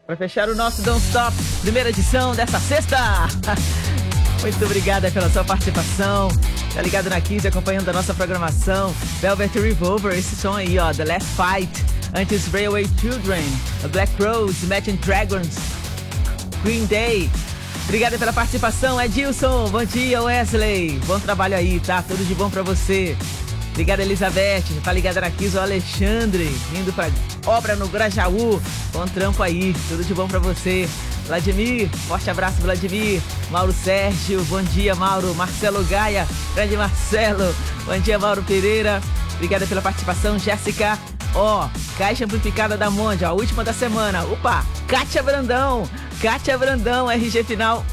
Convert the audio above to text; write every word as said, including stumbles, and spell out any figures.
para fechar o nosso Don't Stop, primeira edição dessa sexta. Muito obrigada pela sua participação. Tá ligado na quinze, acompanhando a nossa programação. Velvet Revolver, esse som aí, ó, The Last Fight. Antes, Railway Children, Black Rose, Imagine Dragons, Green Day. Obrigada pela participação, Edilson. Bom dia, Wesley. Bom trabalho aí, tá? Tudo de bom pra você. Obrigada, Elizabeth. Tá ligada na quinze, o Alexandre, indo pra obra no Grajaú. Bom trampo aí, tudo de bom pra você. Vladimir, forte abraço, Vladimir. Mauro Sérgio, bom dia, Mauro. Marcelo Gaia, grande Marcelo. Bom dia, Mauro Pereira. Obrigada pela participação, Jéssica. Ó, oh, caixa amplificada da Monde, ó, a última da semana. Opa, Kátia Brandão. Kátia Brandão, R G final